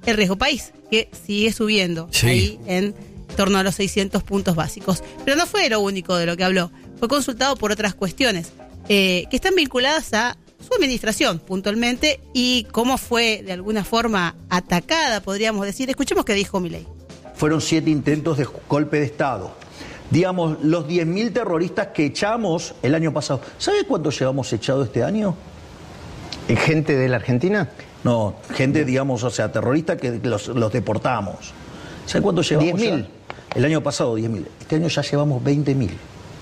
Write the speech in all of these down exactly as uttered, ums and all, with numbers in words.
el riesgo país, que sigue subiendo sí. ahí en torno a los seiscientos puntos básicos. Pero no fue lo único de lo que habló, fue consultado por otras cuestiones eh, que están vinculadas a su administración puntualmente y cómo fue de alguna forma atacada, podríamos decir. Escuchemos qué dijo Milei. Fueron siete intentos de golpe de Estado. Digamos, los diez mil terroristas que echamos el año pasado. ¿Sabe cuánto llevamos echado este año? ¿Gente de la Argentina? No, gente, digamos, o sea, terroristas que los, los deportamos. ¿Sabe cuánto llevamos? diez mil. El año pasado diez mil. Este año ya llevamos veinte mil.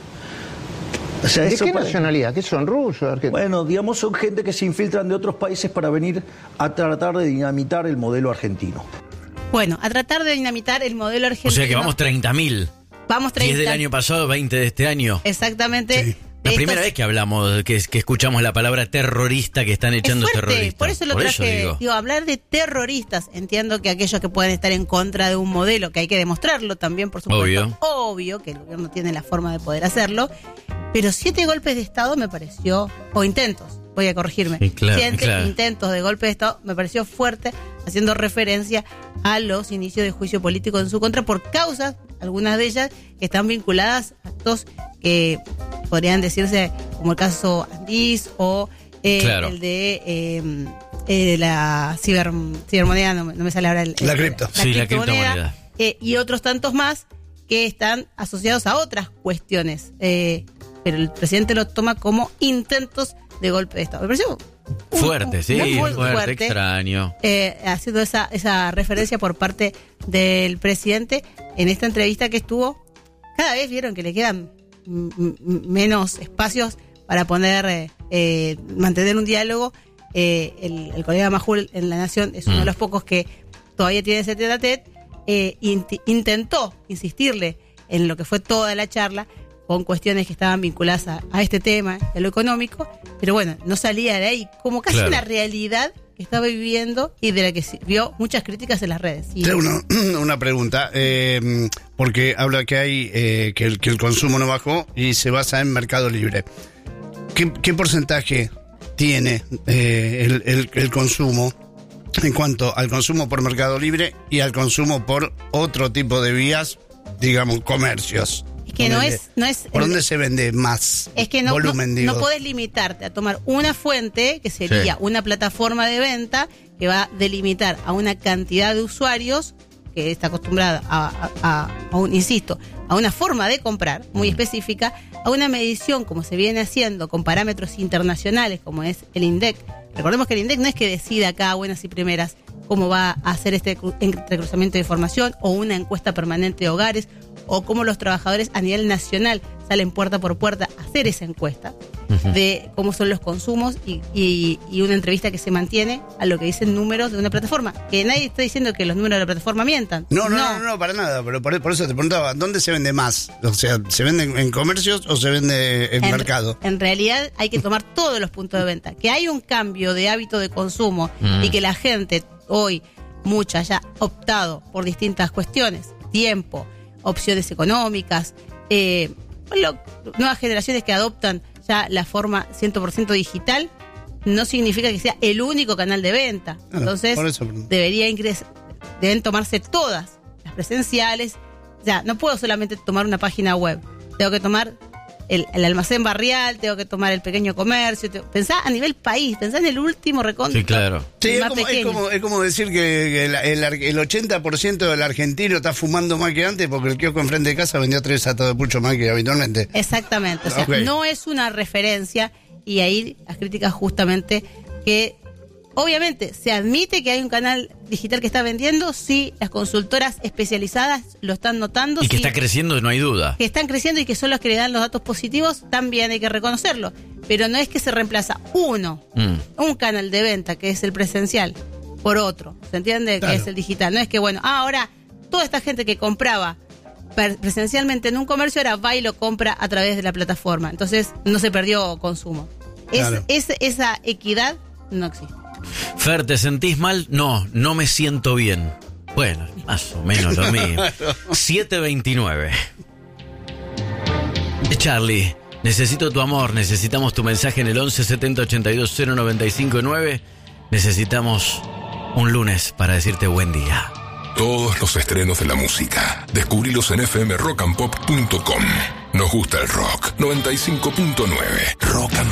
O sea, ¿de qué nacionalidad? ¿Qué son rusos? Argentinos? Bueno, digamos, son gente que se infiltran de otros países para venir a tratar de dinamitar el modelo argentino. Bueno, a tratar de dinamitar el modelo argentino. O sea que vamos treinta mil. Vamos treinta. diez del año pasado, veinte de este año. Exactamente. Sí. La Estos... primera vez que hablamos, que, que escuchamos la palabra terrorista, que están echando es fuerte, terroristas. Por eso lo por traje. Eso digo. digo, hablar de terroristas. Entiendo que aquellos que pueden estar en contra de un modelo, que hay que demostrarlo también, por supuesto. Obvio. Obvio que el gobierno tiene la forma de poder hacerlo. Pero siete golpes de Estado me pareció, o intentos, voy a corregirme. Sí, claro, siete claro. intentos de golpe de Estado me pareció fuerte, haciendo referencia a los inicios de juicio político en su contra por causas, algunas de ellas, que están vinculadas a actos que podrían decirse como el caso Andís o eh, claro. el de eh, eh, la ciber, cibermoneda, no, no me sale ahora el... La cripto. La sí, criptomoneda, la criptomoneda. Eh, y otros tantos más que están asociados a otras cuestiones. Eh, pero el presidente lo toma como intentos de golpe de Estado. Me pareció un, fuerte, un, sí, muy, muy fuerte, fuerte, extraño. Eh, haciendo esa, esa referencia por parte del presidente en esta entrevista que estuvo. Cada vez vieron que le quedan m- m- menos espacios para poder eh, eh, mantener un diálogo. Eh, el, el colega Majul en La Nación es uno mm. de los pocos que todavía tiene ese tete a tete. Eh, int- intentó insistirle en lo que fue toda la charla con cuestiones que estaban vinculadas a, a este tema, a lo económico, pero bueno, no salía de ahí, como casi claro. una realidad que estaba viviendo y de la que vio muchas críticas en las redes. Y una, una pregunta, eh, porque habla que hay eh, que, el, que el consumo no bajó y se basa en Mercado Libre. ¿Qué, qué porcentaje tiene eh, el, el, el consumo en cuanto al consumo por Mercado Libre y al consumo por otro tipo de vías, digamos, comercios? Es que no es, no es... ¿Por dónde se vende más es que no, volumen, no, digo? No podés limitarte a tomar una fuente, que sería sí. una plataforma de venta, que va a delimitar a una cantidad de usuarios que está acostumbrada a, a, a, a un, insisto, a una forma de comprar muy específica, a una medición como se viene haciendo con parámetros internacionales como es el INDEC. Recordemos que el INDEC no es que decida acá buenas y primeras cómo va a hacer este entrecruzamiento de información o una encuesta permanente de hogares o cómo los trabajadores a nivel nacional salen puerta por puerta a hacer esa encuesta uh-huh. de cómo son los consumos y, y, y una entrevista que se mantiene a lo que dicen números de una plataforma. Que nadie está diciendo que los números de la plataforma mientan. No, no, no, no, no para nada, pero por, por eso te preguntaba, ¿dónde se vende más? O sea, ¿se vende en, en comercios o se vende en, en mercado? En realidad hay que tomar todos los puntos de venta. Que hay un cambio de hábito de consumo uh-huh. y que la gente hoy, mucha, haya optado por distintas cuestiones, tiempo, opciones económicas, eh, lo, nuevas generaciones que adoptan ya la forma cien por ciento digital, no significa que sea el único canal de venta. Ah, Entonces, eso, debería ingres- deben tomarse todas las presenciales. Ya, no puedo solamente tomar una página web, tengo que tomar el, el almacén barrial, tengo que tomar el pequeño comercio, tengo, pensá a nivel país, pensá en el último recóndito. Sí, claro. Sí, es como, es, como, es como decir que el, el, el ochenta por ciento del argentino está fumando más que antes porque el kiosco enfrente de casa vendió tres atos de pucho más que habitualmente. Exactamente, o sea, okay. no es una referencia y ahí las críticas justamente que obviamente se admite que hay un canal digital que está vendiendo, sí, las consultoras especializadas lo están notando. Y que sí, está creciendo, no hay duda. Que están creciendo y que son los que le dan los datos positivos, también hay que reconocerlo. Pero no es que se reemplaza uno, mm. un canal de venta, que es el presencial, por otro. ¿Se entiende? Claro. Que es el digital. No es que, bueno, ah, ahora toda esta gente que compraba presencialmente en un comercio ahora va y lo compra a través de la plataforma. Entonces no se perdió consumo. Claro. Es, es, esa equidad no existe. Fer, ¿te sentís mal? No, no me siento bien. Bueno, más o menos lo mismo. siete veintinueve. Charlie, necesito tu amor. Necesitamos tu mensaje en el once setenta ochenta y dos cero noventa y cinco nueve. Necesitamos un lunes para decirte buen día. Todos los estrenos de la música. Descubrilos en f m rock and pop punto com. Nos gusta el rock. noventa y cinco punto nueve. Rock and